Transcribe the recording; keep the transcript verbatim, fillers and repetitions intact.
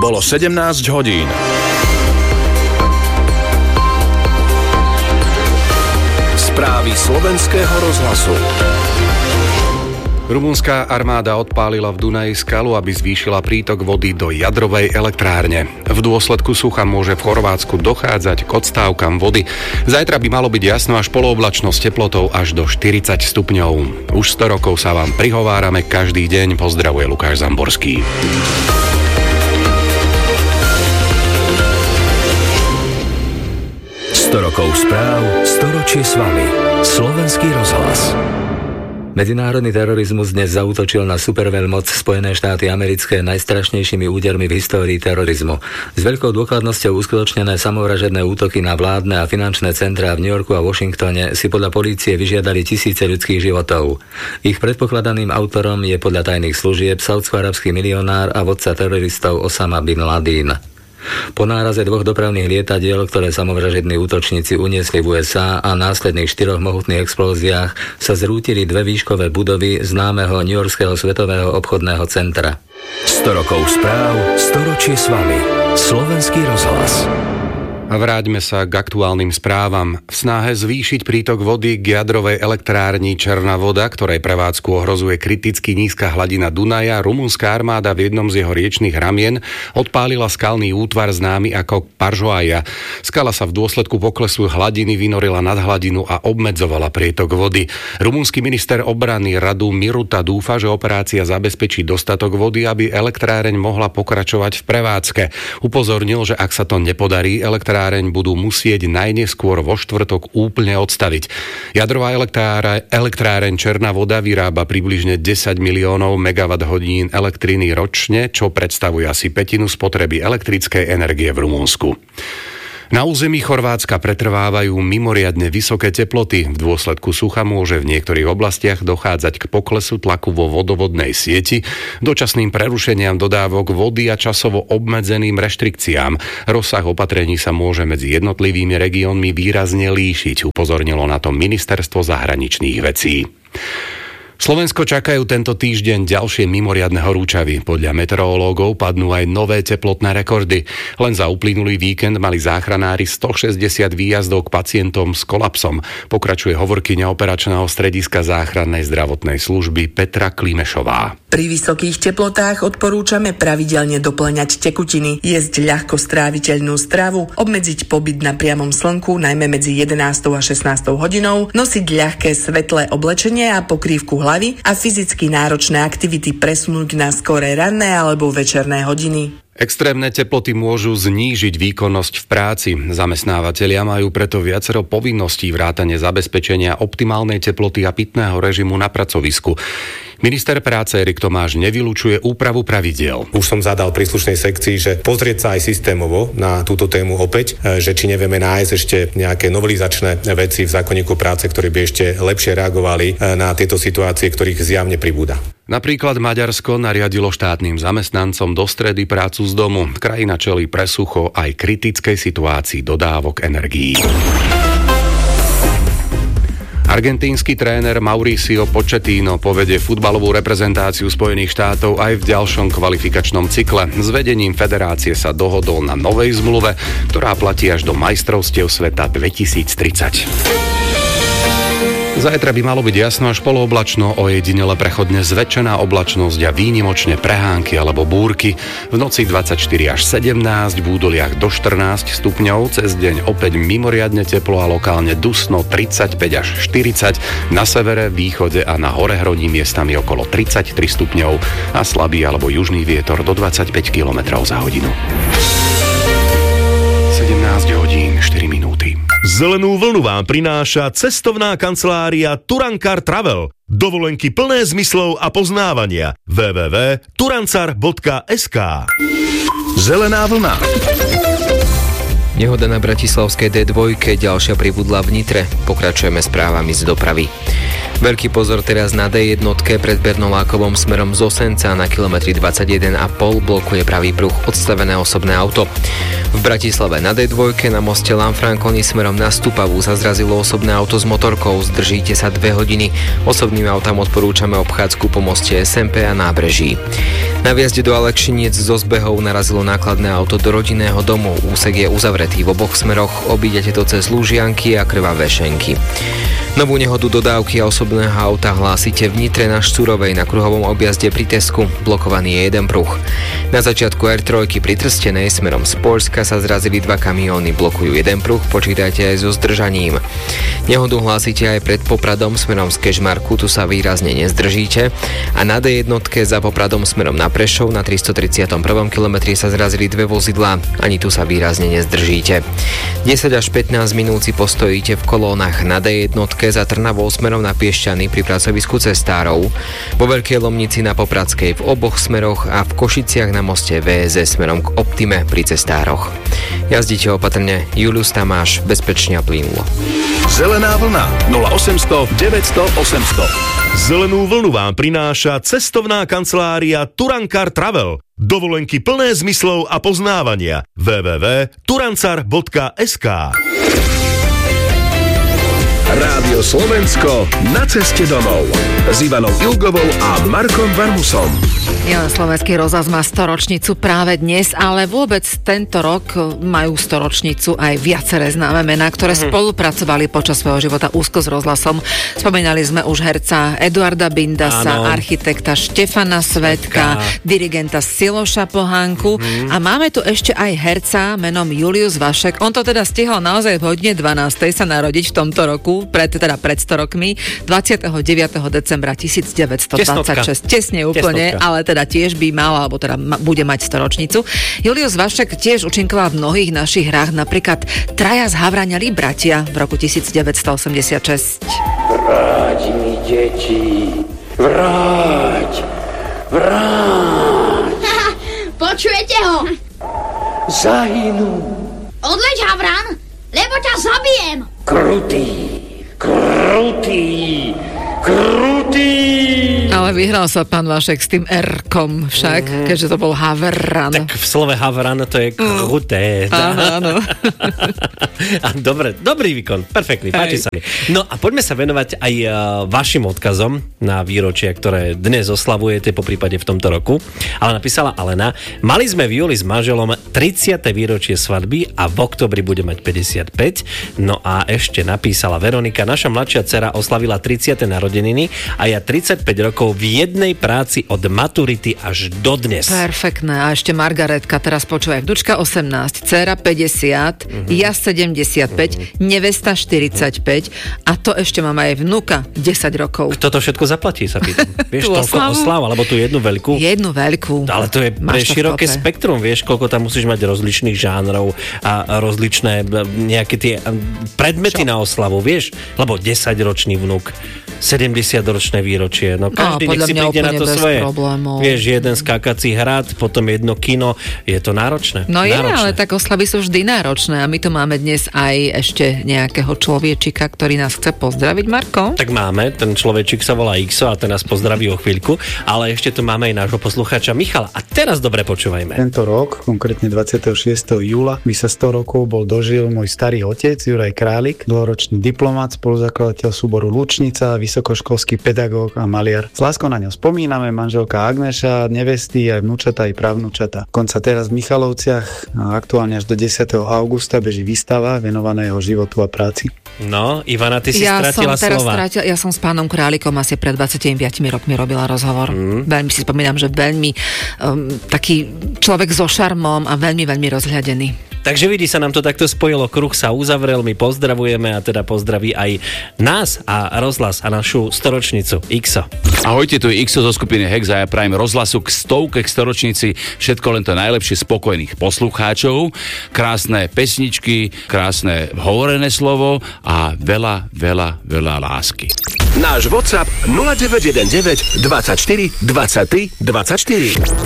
Bolo sedemnásť hodín. Správy slovenského rozhlasu. Rumunská armáda odpálila v Dunaji skalu, aby zvýšila prítok vody do jadrovej elektrárne. V dôsledku sucha môže v Chorvátsku dochádzať k odstávkam vody. Zajtra by malo byť jasno až polooblačno s teplotou až do štyridsať stupňov. Už sto rokov sa vám prihovárame každý deň. Pozdravuje Lukáš Zamborský. sto rokov správ, storočie s vami. Slovenský rozhlas. Medzinárodný terorizmus dnes zaútočil na superveľmoc Spojené štáty americké najstrašnejšími údermi v histórii terorizmu. S veľkou dôkladnosťou uskutočnené samovražedné útoky na vládne a finančné centrá v New Yorku a Washingtone si podľa polície vyžiadali tisíce ľudských životov. Ich predpokladaným autorom je podľa tajných služieb saúdsko-arabský milionár a vodca teroristov Osama bin Laden. Po náraze dvoch dopravných lietadiel, ktoré samovražední útočníci uniesli v ú es á a následných štyroch mohutných explóziách sa zrútili dve výškové budovy známeho newyorského svetového obchodného centra. sto rokov správ, storočie s vami. Slovenský rozhlas. A vráťme sa k aktuálnym správam. V snahe zvýšiť prítok vody k jadrovej elektrárni Černá voda, ktorej prevádzku ohrozuje kriticky nízka hladina Dunaja, rumunská armáda v jednom z jeho riečnych ramien odpálila skalný útvar známy ako Paržoaja. Skala sa v dôsledku poklesu hladiny vynorila nad hladinu a obmedzovala prietok vody. Rumunský minister obrany Radu Miruta dúfa, že operácia zabezpečí dostatok vody, aby elektráreň mohla pokračovať v prevádzke. Upozornil, že ak sa to nepodarí, elektráreň budú musieť najneskôr vo štvrtok úplne odstaviť. Jadrová elektráreň Černá voda vyrába približne desať miliónov megawatt hodín elektriny ročne, čo predstavuje asi pätinu spotreby elektrickej energie v Rumunsku. Na území Chorvátska pretrvávajú mimoriadne vysoké teploty. V dôsledku sucha môže v niektorých oblastiach dochádzať k poklesu tlaku vo vodovodnej sieti, dočasným prerušeniam dodávok vody a časovo obmedzeným reštrikciám. Rozsah opatrení sa môže medzi jednotlivými regiónmi výrazne líšiť, upozornilo na to Ministerstvo zahraničných vecí. Slovensko čakajú tento týždeň ďalšie mimoriadne horúčavy. Podľa meteorológov padnú aj nové teplotné rekordy. Len za uplynulý víkend mali záchranári stošesťdesiat výjazdov k pacientom s kolapsom. Pokračuje hovorkyňa operačného strediska záchrannej zdravotnej služby Petra Klimešová. Pri vysokých teplotách odporúčame pravidelne doplňať tekutiny, jesť ľahko stráviteľnú stravu, obmedziť pobyt na priamom slnku, najmä medzi jedenástou a šestnástou hodinou, nosiť ľahké svetlé oblečenie a pokrývku hlavy a fyzicky náročné aktivity presunúť na skoré ranné alebo večerné hodiny. Extrémne teploty môžu znížiť výkonnosť v práci. Zamestnávatelia majú preto viacero povinností vrátane zabezpečenia optimálnej teploty a pitného režimu na pracovisku. Minister práce Erik Tomáš nevylučuje úpravu pravidiel. Už som zadal príslušnej sekcii, že pozrieť sa aj systémovo na túto tému opäť, že či nevieme nájsť ešte nejaké novelizačné veci v zákonníku práce, ktoré by ešte lepšie reagovali na tieto situácie, ktorých zjavne pribúda. Napríklad Maďarsko nariadilo štátnym zamestnancom do stredy prácu z domu. Krajina čelí presucho aj kritickej situácii dodávok energií. Argentínsky tréner Mauricio Pochettino povedie futbalovú reprezentáciu Spojených štátov aj v ďalšom kvalifikačnom cykle. S vedením federácie sa dohodol na novej zmluve, ktorá platí až do majstrovstiev sveta dvetisíctridsať. Zajtra by malo byť jasno až polooblačno, ojedinele prechodne zväčšená oblačnosť a výnimočne prehánky alebo búrky. V noci dvadsaťštyri až sedemnásť, v údoliach do štrnásť stupňov, cez deň opäť mimoriadne teplo a lokálne dusno tridsaťpäť až štyridsať, na severe, východe a na horehroní miestami okolo tridsaťtri stupňov a slabý alebo južný vietor do dvadsaťpäť kilometrov za hodinu. sedemnásť hodín štyri minúty. Zelenú vlnu vám prináša cestovná kancelária Turankar Travel. Dovolenky plné zmyslov a poznávania. w w w bodka turancar bodka es ká. Zelená vlna. Nehoda na bratislavskej dé dva, ďalšia pribudla v Nitre. Pokračujeme správami z dopravy. Veľký pozor teraz na dé jednotke pred Bernolákovom smerom z Osenca na kilometri dvadsaťjeden a pol blokuje pravý pruh odstavené osobné auto. V Bratislave na dé dva na moste Lanfranconi smerom na Stupavu sa zrazilo osobné auto s motorkou. Zdržíte sa dve hodiny. Osobným autám odporúčame obchádzku po moste es em pé a Nábreží. Na viazde do Alekšiniec zo zbehov narazilo nákladné auto do rodinného domu. Úsek je uzavretý v oboch smeroch. Obídete to cez Lužianky a Krvavé Šenky. Novú nehodu dodávky a osobného auta hlásite v Nitre na Štúrovej na kruhovom objazde pri Tesku. Blokovaný je jeden pruh. Na začiatku er tri pri Trstenej smerom z Poľska sa zrazili dva kamióny, blokujú jeden pruh, počítajte aj so zdržaním. Nehodu hlásite aj pred Popradom smerom z Kežmarku, tu sa výrazne nezdržíte. A na dé jednotke za Popradom smerom na Prešov na tristotridsiatom prvom kilometri sa zrazili dve vozidlá, ani tu sa výrazne nezdržíte. desať až pätnásť minút si postojíte v kolónach na dé jednotke za Trnavou smerom na Piešťany pri pracovisku cestárov, vo Veľkej Lomnici na Popradskej v oboch smeroch a v Košiciach na moste vé es es smerom k Optime pri cestároch. Jazdite opatrne, Julius Tamáš, bezpečne a plynulo. Zelená vlna nula osemsto deväťsto osemsto. Zelenú vlnu vám prináša cestovná kancelária Turankar Travel. Dovolenky plné zmyslov a poznávania. w w w bodka turancar bodka es ká. Rádio Slovensko na ceste domov s Ivanou Ilgovou a Markom Varmusom. Nielen Slovenský rozhlas má storočnicu práve dnes, ale vôbec tento rok majú storočnicu aj viaceré známe mená, ktoré mm-hmm. spolupracovali počas svojho života úzko s rozhlasom. Spomínali sme už herca Eduarda Bindasa, áno, architekta Štefana Svetka, Svetka, dirigenta Siloša Pohánku mm-hmm. a máme tu ešte aj herca menom Julius Vašek. On to teda stihol naozaj v hodine dvanástej sa narodiť v tomto roku, pred, teda pred sto rokmi, dvadsiateho deviateho decembra devätnásťstodvadsaťšesť. Tesne úplne, Tesnotka. Ale teda tiež by mal, alebo teda bude mať storočnicu. Julius Vašek tiež účinkoval v mnohých našich hrách, napríklad Traja zhavraňali bratia v roku devätnásťstoosemdesiatšesť. Vráť mi, deti, vráť, vráť. Počujete ho? Zahynú. Odleď, Havran, lebo ťa zabijem. Krutý, krutý, krutý. Ale vyhral sa pán Vašek s tým R-kom však, mm-hmm. keďže to bol Havran. Tak v slove Havran to je kruté. Mm. Áno, áno. Dobre, dobrý výkon, perfektný, páči sa mi. No a poďme sa venovať aj uh, vašim odkazom na výročia, ktoré dnes oslavujete, po prípade v tomto roku. Ale napísala Alena, mali sme v júli s manželom tridsiate výročie svadby a v oktobri bude mať päťdesiatpäť. No a ešte napísala Veronika, naša mladšia dcera oslavila tridsiate narodeniny a ja tridsaťpäť rokov v jednej práci od maturity až do dnes. Perfektné. A ešte Margaretka, teraz počúvaj, vnučka osemnásť, dcera päťdesiat, uh-huh. ja sedemdesiatpäť, uh-huh. nevesta štyridsaťpäť a to ešte mám aj vnuka desať rokov. Kto to všetko zaplatí, sa pýtam. Vieš, toľko oslav, alebo tú jednu veľkú? Jednu veľkú. Ale to je pre široké spektrum, vieš, koľko tam musíš mať rozličných žánrov a rozličné nejaké tie predmety Čo? Na oslavu, vieš? Lebo desaťročný vnuk, sedemdesiatročné výročie, no každý nech si príde na to svoje. Problémov. Vieš, jeden skákací hrad, potom jedno kino, je to náročné. No je, náročné. Ale tak oslavy sú vždy náročné a my tu máme dnes aj ešte nejakého človečika, ktorý nás chce pozdraviť, Marko. Tak máme, ten človečik sa volá Ixo a ten nás pozdraví o chvíľku, ale ešte tu máme aj nášho poslucháča Michala. A teraz dobre počúvajme. Tento rok, konkrétne dvadsiateho šiesteho júla, by sa sto rokov bol dožil môj starý otec, Juraj Králik, dlhoročný diplomat, spoluzakladateľ súboru Lučnica, vysokoškolský pedagóg a maliar. S láskou na ňo spomíname, manželka Agneša, nevesty, aj vnúčata, aj pravnúčata. Konca teraz v Michalovciach a aktuálne až do desiateho augusta beží výstava venovaná jeho životu a práci. No, Ivana, ty si ja stratila som teraz slova. Stratila, ja som s pánom Králikom asi pred dvadsiatimi piatimi rokmi robila rozhovor. Mm. Veľmi si spomínam, že veľmi um, taký človek so šarmom a veľmi, veľmi rozhľadený. Takže vidí, sa nám to takto spojilo, kruh sa uzavrel, my pozdravujeme a teda pozdraví aj nás a rozhlas a našu storočnicu Ixo. Ahojte, tu je Ixo zo skupiny Hex a ja prajem rozhlasu k stovke, k storočnici všetko len to najlepšie, spokojných poslucháčov, krásne pesničky, krásne hovorené slovo a veľa, veľa, veľa lásky. Náš WhatsApp nula deväť jeden deväť dvadsaťštyri dvadsaťtri dvadsaťštyri.